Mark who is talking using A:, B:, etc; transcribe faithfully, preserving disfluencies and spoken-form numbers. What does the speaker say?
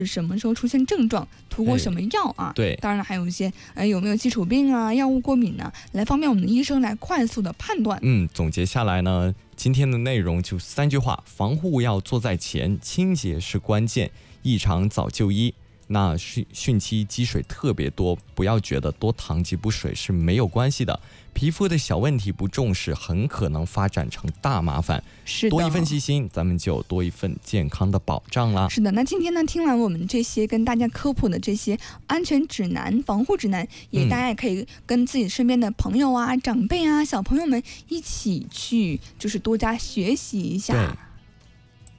A: 什么时候出现症状，涂过什么药啊？
B: 对，
A: 当然了，还有一些呃有没有基础病啊、药物过敏啊，来方便我们的医生来快速的判断。
B: 嗯，总结下来呢，今天的内容就三句话：防护要做在前，清洁是关键，异常早就医。那汛汛期积水特别多，不要觉得多糖几补水是没有关系的，皮肤的小问题不重视，很可能发展成大麻烦。
A: 是的，
B: 多一份细心，咱们就多一份健康的保障啦。
A: 是的，那今天呢，听完我们这些跟大家科普的这些安全指南、防护指南，也大家也可以跟自己身边的朋友啊、长辈啊、小朋友们一起去，就是多加学习一下。
B: 对。